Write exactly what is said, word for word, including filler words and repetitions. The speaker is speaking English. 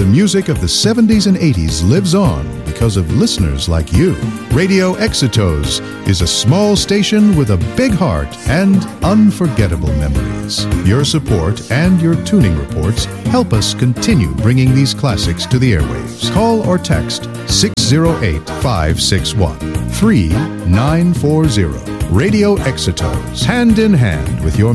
The music of the seventies and eighties lives on because of listeners like you. Radio Exitos is a small station with a big heart and unforgettable memories. Your support and your tuning reports help us continue bringing these classics to the airwaves. Call or text six oh eight, five six one, three nine four zero. Radio Exitos, hand in hand with your